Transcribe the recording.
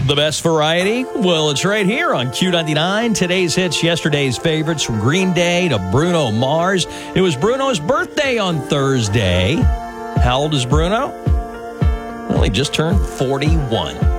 The best variety? Well, it's right here on Q99. Today's hits, yesterday's favorites, from Green Day to Bruno Mars. It was Bruno's birthday on Thursday. How old is Bruno? Well, he just turned 41.